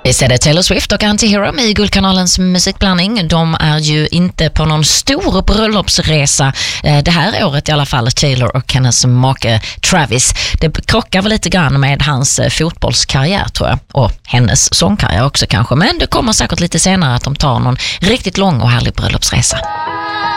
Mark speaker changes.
Speaker 1: Visst är det Taylor Swift och Anti-Hero med i Guldkanalens musikblandning. De är ju inte på någon stor bröllopsresa det här året i alla fall, Taylor och hennes make Travis. Det krockar väl lite grann med hans fotbollskarriär tror jag, och hennes sångkarriär också kanske. Men det kommer säkert lite senare att de tar någon riktigt lång och härlig bröllopsresa.